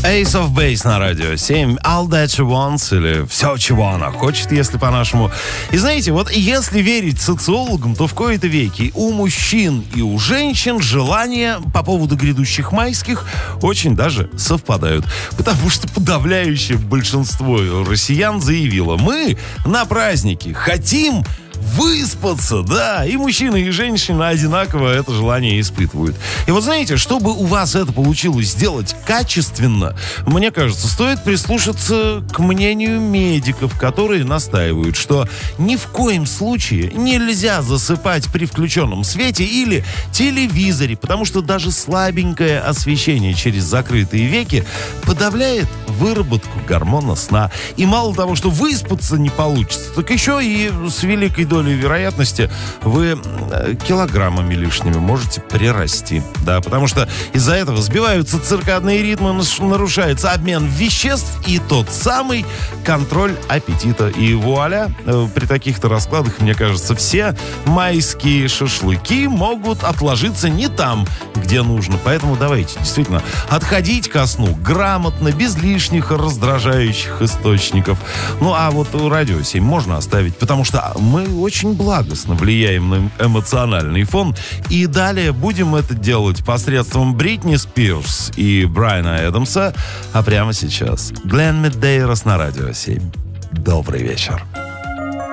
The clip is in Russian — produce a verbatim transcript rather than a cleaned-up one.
Ace of Base на радио семь. All That She Wants, или Все, чего она хочет, если по-нашему. И знаете, вот если верить социологам, то в кои-то веки у мужчин и у женщин желания по поводу грядущих майских очень даже совпадают. Потому что подавляющее большинство россиян заявило: мы на праздники хотим выспаться, да, и мужчины, и женщины одинаково это желание испытывают. И вот знаете, чтобы у вас это получилось сделать качественно, мне кажется, стоит прислушаться к мнению медиков, которые настаивают, что ни в коем случае нельзя засыпать при включенном свете или телевизоре, потому что даже слабенькое освещение через закрытые веки подавляет выработку гормона сна. И мало того, что выспаться не получится, так еще и с великой долей вероятности вы килограммами лишними можете прирасти. Да, потому что из-за этого сбиваются циркадные ритмы, нарушается обмен веществ и тот самый контроль аппетита. И вуаля, при таких-то раскладах, мне кажется, все майские шашлыки могут отложиться не там, где нужно. Поэтому давайте действительно отходить ко сну грамотно, без лишних раздражающих источников. Ну, а вот радио семь можно оставить, потому что мы очень благостно влияем на эмоциональный фон. И далее будем это делать посредством Бритни Спирс и Брайана Эдамса. А прямо сейчас Глен Медейрос на радио семь. Добрый вечер.